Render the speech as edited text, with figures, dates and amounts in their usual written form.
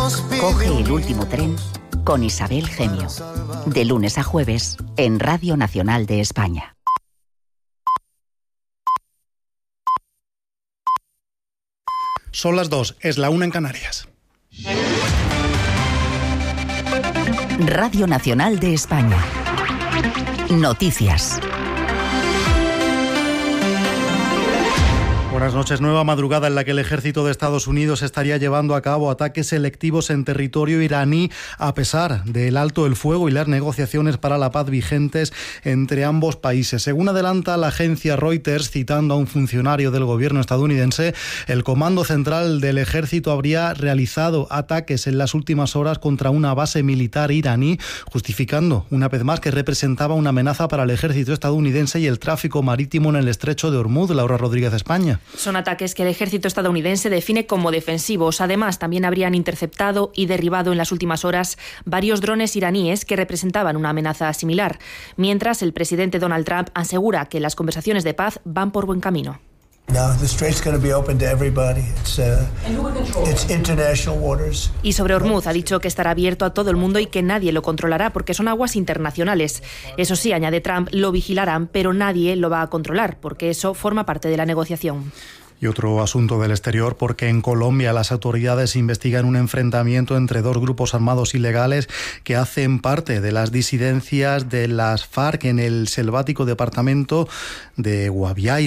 Coge el último tren con Isabel Gemio. De lunes a jueves en Radio Nacional de España. Son las 2, es la 1 en Canarias. Radio Nacional de España. Noticias. Buenas noches. Nueva madrugada en la que el ejército de Estados Unidos estaría llevando a cabo ataques selectivos en territorio iraní a pesar del alto el fuego y las negociaciones para la paz vigentes entre ambos países. Según adelanta la agencia Reuters, citando a un funcionario del gobierno estadounidense, el Comando Central del Ejército habría realizado ataques en las últimas horas contra una base militar iraní, justificando una vez más que representaba una amenaza para el ejército estadounidense y el tráfico marítimo en el estrecho de Hormuz. Laura Rodríguez, España. Son ataques que el ejército estadounidense define como defensivos. Además, también habrían interceptado y derribado en las últimas horas varios drones iraníes que representaban una amenaza similar. Mientras, el presidente Donald Trump asegura que las conversaciones de paz van por buen camino. Y sobre Hormuz ha dicho que estará abierto a todo el mundo y que nadie lo controlará porque son aguas internacionales. Eso sí, añade Trump, lo vigilarán, pero nadie lo va a controlar porque eso forma parte de la negociación. Y otro asunto del exterior, porque en Colombia las autoridades investigan un enfrentamiento entre dos grupos armados ilegales que hacen parte de las disidencias de las FARC en el selvático departamento de Guaviare.